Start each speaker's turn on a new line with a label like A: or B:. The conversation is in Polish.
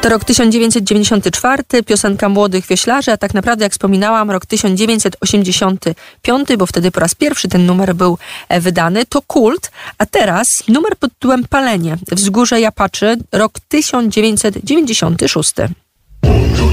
A: To rok 1994, piosenka Młodych Wioślarzy, a tak naprawdę, jak wspominałam, rok 1985, bo wtedy po raz pierwszy ten numer był wydany. To Kult, a teraz numer pod tytułem Palenie, Wzgórze Japaczy, rok 1996.